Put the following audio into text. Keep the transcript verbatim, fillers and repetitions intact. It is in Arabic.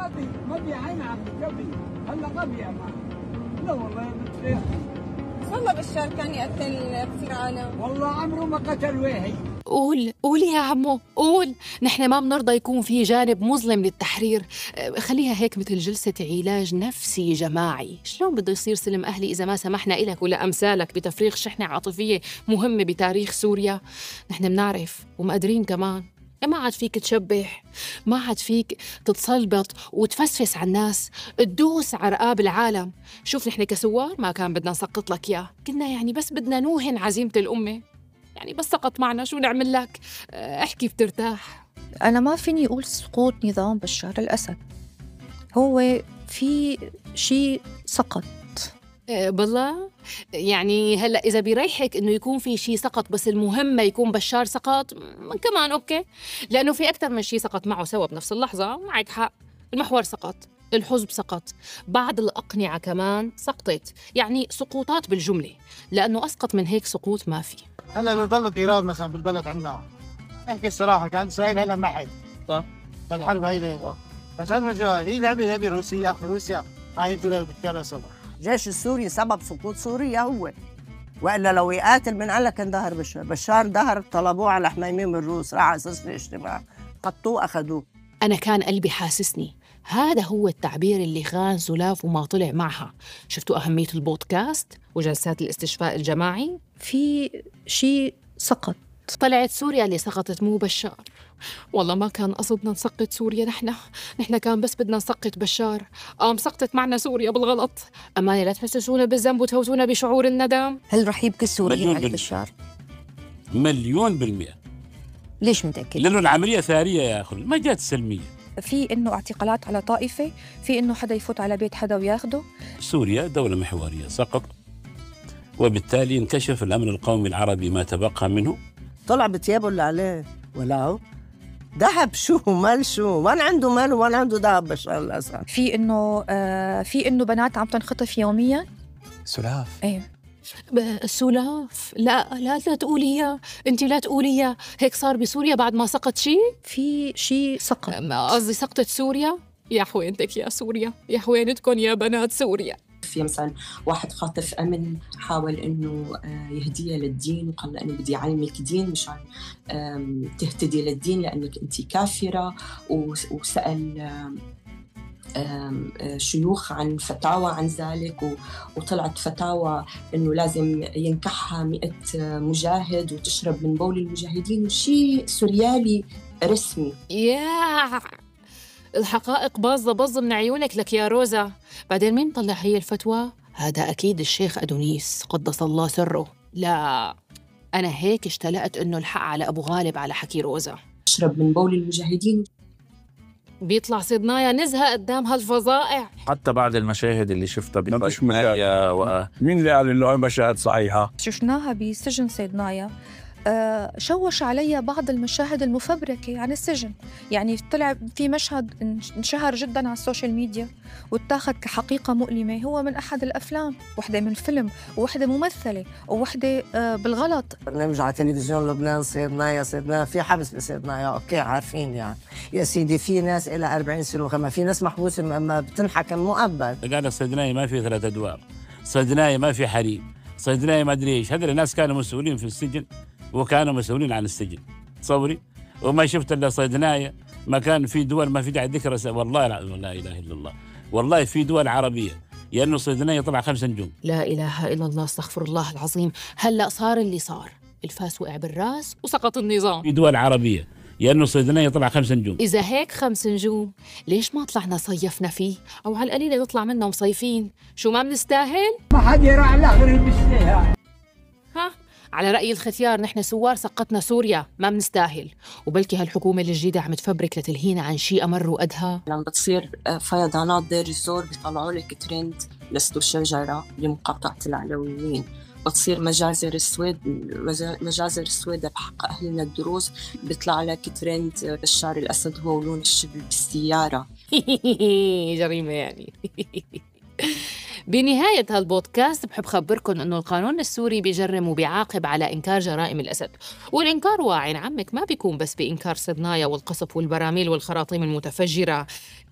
غبي غبي عين عمي غبي. هلا غبي يا مان. لا والله يا بنت خير. والله بشار كان يقتل كثير عالم. والله عمره ما قتل واحد. قول قول يا عمو قول. نحن ما بنرضى يكون في جانب مظلم للتحرير. خليها هيك مثل جلسة علاج نفسي جماعي. شلون بده يصير سلم أهلي إذا ما سمحنا إلك ولا أمثالك بتفريغ شحنة عاطفية مهمة بتاريخ سوريا؟ نحن بنعرف ومقدرين كمان. ما عاد فيك تشبح، ما عاد فيك تتصلبط وتفسفس على الناس، تدوس على رقاب العالم. شوف نحن كسوار ما كان بدنا نسقط لك إياه، كنا يعني بس بدنا نوهن عزيمة الأمة. يعني بس سقط معنا شو نعمل لك؟ احكي بترتاح. أنا ما فيني أقول سقوط نظام بشار الأسد، هو في شيء سقط. أه بالله يعني هلأ إذا بيريحك إنه يكون في شيء سقط بس المهم ما يكون بشار سقط كمان أوكي، لأنه في أكثر من شيء سقط معه سوا بنفس اللحظة. معك حق، المحور سقط، الحزب سقط، بعض الأقنعة كمان سقطت، يعني سقوطات بالجملة، لأنه أسقط من هيك سقوط ما في. هلا لو ضلت ايران مثلا بالبلد عندنا، احكي الصراحه كان اسرائيل هلا ما حد صح بالحرب هي، بس انا هي لعبه لعبه روسيا روسيا هاي تقدر تتكلم صبح. الجيش السوري سبب سقوط سوريا هو، والا لو يقاتل من قال لك كان ظهر بشار. بشار ظهر طلبوه على حميمين من الروس، راح على اساس الاجتماع قطوه اخذوه. أنا كان قلبي حاسسني هذا هو التعبير اللي خان سلاف وما طلع معها. شفتوا أهمية البودكاست وجلسات الاستشفاء الجماعي؟ في شيء سقط. طلعت سوريا اللي سقطت مو بشار. والله ما كان قصدنا نسقط سوريا، نحن نحن كان بس بدنا نسقط بشار. قام سقطت معنا سوريا بالغلط. أمانة لا تحسسونا بالذنب وتهوتونا بشعور الندم. هل رح يبكي السوريين على بشار؟ مليون بالمئة. ليش متأكد؟ لأنه العملية ثارية يا أخي، ما جات سلمية. في إنه اعتقالات على طائفة، في إنه حدا يفوت على بيت حدا وياخده. سوريا دولة محورية سقط، وبالتالي انكشف الأمن القومي العربي ما تبقى منه. طلع بتيابه اللي عليه ولا هو ذهب شو مال شو، وين عنده مال وين عنده ذهب بشار الأسد. في إنه آه في إنه بنات عم تنخطف يوميا. سلاف ايه سلاف لا لا لا تقوليها، انت لا تقوليها. هيك صار بسوريا بعد ما سقط شيء؟ في شيء سقط. ما قصدي سقطت سوريا. يا حوينتك يا سوريا، يا حوينتكم يا بنات سوريا. في مثلا واحد خاطف أمن حاول إنه يهديها للدين وقال أنا بدي أعلمك دين مشان تهتدي للدين لأنك أنت كافرة، وسأل شيوخ عن فتاوى عن ذلك، وطلعت فتاوى إنه لازم ينكحها مئة مجاهد وتشرب من بول المجاهدين، وشي سوريالي رسمي. يا الحقائق باظة باظة من عيونك لك يا روزا. بعدين مين طلع هي الفتوى؟ هذا أكيد الشيخ أدونيس قدس الله سره. لا أنا هيك اشتلقت إنه الحق على أبو غالب على حكي روزا. تشرب من بول المجاهدين. بيطلع صدنايا نزهة قدام هالفظائع. حتى بعد المشاهد اللي شفتها بالنهاية و... مين اللي قال إنه مشاهد صحيحة؟ شفناها بسجن صيدنايا. آه شوش علي بعض المشاهد المفبركة عن السجن. يعني طلع في مشهد انشهر جدا على السوشيال ميديا واتاخد كحقيقة مؤلمة، هو من أحد الأفلام، وحدة من فيلم ووحدة ممثلة ووحدة آه بالغلط. برنامج على تلفزيون لبنان صيدنايا صيدنايا في حبس بصيدنايا، أوكي عارفين يعني يا سيدي في ناس إلى أربعين سنة وخما، في ناس محبوسة ما بتنحكم مؤبد. قال صيدنايا ما في ثلاث أدوار، صيدنايا ما في حريم، صيدنايا ما أدري إيش. هذول الناس كانوا مسؤولين في السجن وكانوا مسؤولين عن السجن تصوري، وما شفت الا صيدنايا. ما كان في دول ما في داعي ذكر، والله لا, لا اله الا الله، والله في دول عربيه لانه صيدنايا طلع خمس نجوم. لا اله الا الله، استغفر الله العظيم. هلا صار اللي صار، الفاس وقع بالراس وسقط النظام. في دول عربيه لانه صيدنايا طلع خمس نجوم. اذا هيك خمس نجوم ليش ما طلعنا صيفنا فيه، او على القليله نطلع منه مصيفين؟ شو ما بنستاهل؟ ما حد يراعي لا غير المشتهى. ها على رأي الختيار نحن سوار سقطنا سوريا، ما بنستاهل. وبلكي هالحكومة الجديدة عم تفبرك لتلهينا عن شيء أمر وأدهى. لما بتصير فيضانات دير الزور بيطلعوا لك ترند لست شجرة لمقاطعة العلويين، بتصير مجازر السويد مجازر السويد بحق أهلنا الدروز بيطلع لك ترند بشار الأسد هو ولون الشبل بالسيارة. جريمة يعني. بنهاية هالبودكاست بحب خبركن أنه القانون السوري بيجرم وبيعاقب على إنكار جرائم الأسد، والإنكار واعين عمك ما بيكون بس بإنكار صدنايا والقصف والبراميل والخراطيم المتفجرة،